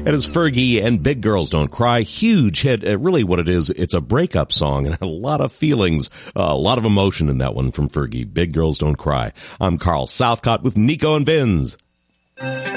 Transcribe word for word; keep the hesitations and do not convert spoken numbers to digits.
It is Fergie and Big Girls Don't Cry. Huge hit. Uh, really what it is, it's a breakup song and a lot of feelings, uh, a lot of emotion in that one from Fergie. Big Girls Don't Cry. I'm Carl Southcott with Nico and Vinz.